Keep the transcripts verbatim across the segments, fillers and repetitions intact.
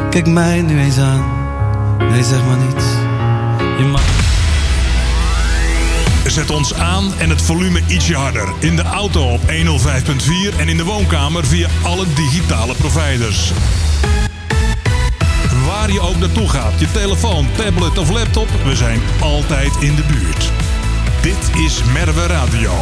Kijk mij nu eens aan. Nee, zeg maar niets. Je mag... Zet ons aan en het volume ietsje harder. In de auto op honderdvijf komma vier en in de woonkamer via alle digitale providers. Waar je ook naartoe gaat, je telefoon, tablet of laptop, we zijn altijd in de buurt. Dit is Merwe Radio.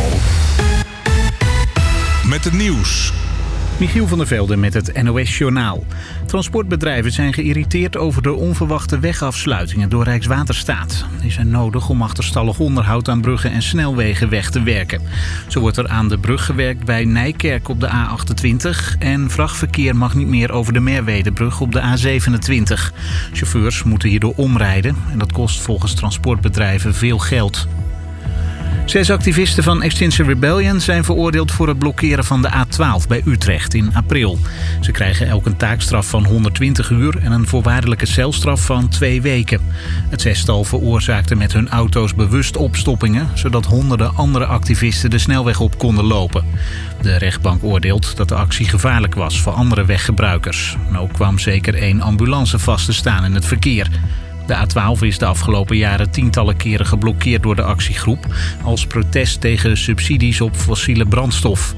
Met het nieuws. Michiel van der Velde met het N O S-journaal. Transportbedrijven zijn geïrriteerd over de onverwachte wegafsluitingen door Rijkswaterstaat. Die zijn nodig om achterstallig onderhoud aan bruggen en snelwegen weg te werken. Zo wordt er aan de brug gewerkt bij Nijkerk op de A achtentwintig... en vrachtverkeer mag niet meer over de Merwedebrug op de A zevenentwintig. Chauffeurs moeten hierdoor omrijden en dat kost volgens transportbedrijven veel geld. Zes activisten van Extinction Rebellion zijn veroordeeld voor het blokkeren van de A twaalf bij Utrecht in april. Ze krijgen elk een taakstraf van honderdtwintig uur en een voorwaardelijke celstraf van twee weken. Het zestal veroorzaakte met hun auto's bewust opstoppingen, zodat honderden andere activisten de snelweg op konden lopen. De rechtbank oordeelt dat de actie gevaarlijk was voor andere weggebruikers. En ook kwam zeker één ambulance vast te staan in het verkeer. De A twaalf is de afgelopen jaren tientallen keren geblokkeerd door de actiegroep als protest tegen subsidies op fossiele brandstof.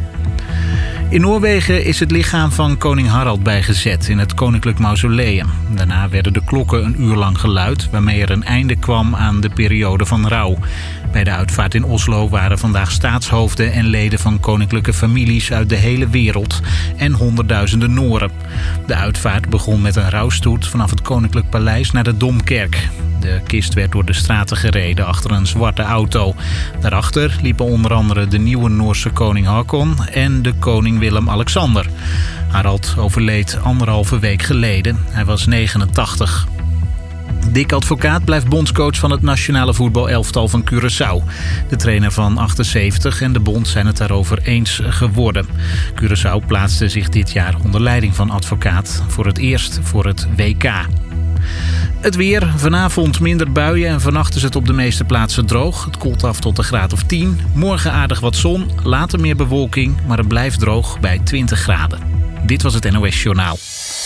In Noorwegen is het lichaam van koning Harald bijgezet in het koninklijk mausoleum. Daarna werden de klokken een uur lang geluid, waarmee er een einde kwam aan de periode van rouw. Bij de uitvaart in Oslo waren vandaag staatshoofden en leden van koninklijke families uit de hele wereld en honderdduizenden Nooren. De uitvaart begon met een rouwstoet vanaf het koninklijk paleis naar de Domkerk. De kist werd door de straten gereden achter een zwarte auto. Daarachter liepen onder andere de nieuwe Noorse koning Haakon en de koning Willem-Alexander. Harald overleed anderhalve week geleden. Hij was negenentachtig. Dick Advocaat blijft bondscoach van het nationale voetbalelftal van Curaçao. De trainer van achtenzeventig en de bond zijn het daarover eens geworden. Curaçao plaatste zich dit jaar onder leiding van Advocaat voor het eerst voor het W K. Het weer. Vanavond minder buien en vannacht is het op de meeste plaatsen droog. Het koelt af tot een graad of tien. Morgen aardig wat zon, later meer bewolking, maar het blijft droog bij twintig graden. Dit was het N O S-journaal.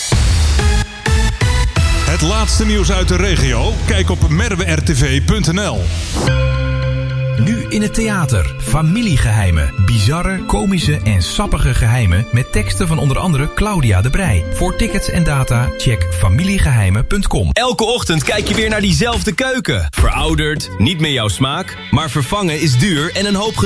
Het laatste nieuws uit de regio? Kijk op merwe r t v punt n l. Nu in het theater. Familiegeheimen. Bizarre, komische en sappige geheimen met teksten van onder andere Claudia de Breij. Voor tickets en data check familiegeheimen punt com. Elke ochtend kijk je weer naar diezelfde keuken. Verouderd, niet meer jouw smaak, maar vervangen is duur en een hoop